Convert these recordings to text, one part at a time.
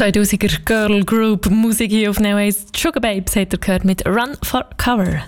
2000er Girl Group Musik hier auf Neo 1. Sugar Babes habt ihr gehört mit Run for Cover.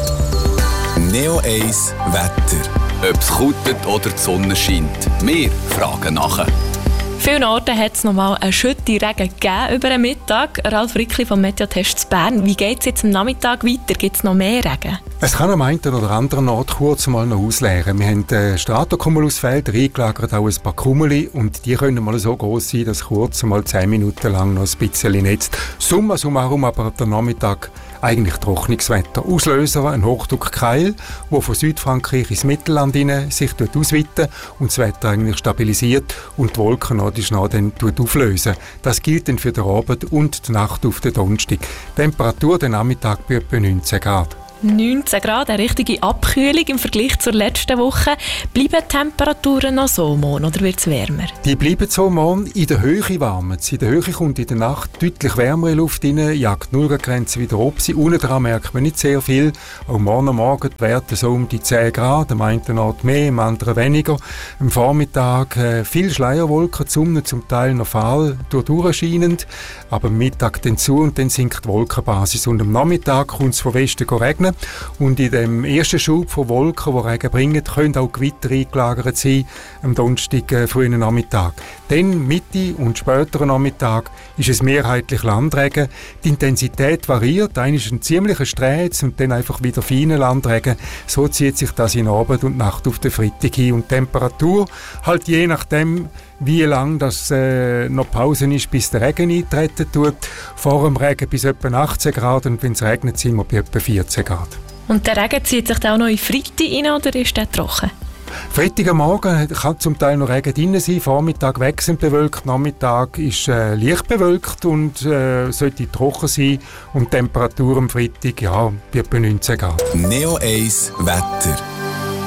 Neo 1 Wetter. Ob es kutet oder die Sonne scheint. Wir fragen nachher. Vielen Orten hat es nochmal einen Schütti-Regen gegeben über den Mittag. Ralf Rickli vom Meteotest Bern. Wie geht es jetzt am Nachmittag weiter? Gibt es noch mehr Regen? Es kann am einen oder anderen Ort kurz mal noch ausleeren. Wir haben Stratokumulusfelder eingelagert, auch ein paar Kumuli, und die können mal so groß sein, dass kurz mal 10 Minuten lang noch ein bisschen netzt. Summa summarum aber der Nachmittag eigentlich trockenes Wetter. Auslöser ein Hochdruckkeil, der von Südfrankreich ins Mittelland hinein sich ausweiten und das Wetter eigentlich stabilisiert und die Wolken noch die Schnee dann auflösen. Das gilt dann für den Abend und die Nacht auf den Donnerstag. Temperatur den Nachmittag bei etwa 19 Grad. 19 Grad, eine richtige Abkühlung im Vergleich zur letzten Woche. Bleiben die Temperaturen noch so morgen oder wird es wärmer? Die bleiben so morgen. In der Höhe warmen. In der Höhe kommt in der Nacht deutlich wärmere Luft rein, jagt die 0-Grad-Grenze wieder ab. Unten dran merkt man nicht sehr viel. Auch morgen am Morgen die Werte so um die 10 Grad. Am einen Ort mehr, am anderen weniger. Am Vormittag viel Schleierwolken, die Sonne zum Teil noch fahl durchscheinend. Aber am Mittag dann zu und dann sinkt die Wolkenbasis. Und am Nachmittag kommt es von Westen regnen. Und in dem ersten Schub von Wolken, die Regen bringen, können auch Gewitter eingelagert sein am Donnerstag frühen Nachmittag. Dann Mitte und späteren Nachmittag ist es mehrheitlich Landregen. Die Intensität variiert. Einmal ist ein ziemlicher Strähz und dann einfach wieder feiner Landregen. So zieht sich das in Abend und Nacht auf den Freitag hin. Und die Temperatur halt je nachdem, wie lange das noch Pause ist, bis der Regen eintreten tut. Vor dem Regen bis etwa 18 Grad und wenn es regnet, sind wir bei etwa 14 Grad. Und der Regen zieht sich auch noch in Freitag rein oder ist der trocken? Freitag am Morgen kann zum Teil noch Regen drin sein, Vormittag wechselnd bewölkt, Nachmittag ist leicht bewölkt und sollte trocken sein und die Temperatur am Freitag bei etwa 19 Grad. Neo 1 Wetter.